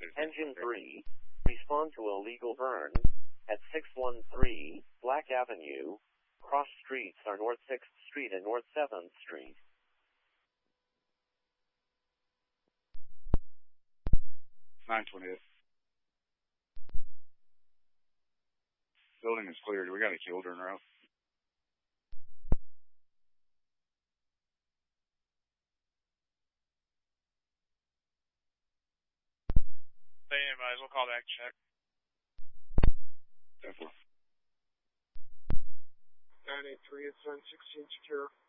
Engine 3, respond to illegal burn at 613 Black Avenue. Cross streets are North 6th Street and North 7th Street. 928. Building is cleared. We got a Kilder en route. Stand by. We'll call back check. 10-4. 983, it's 916 secure.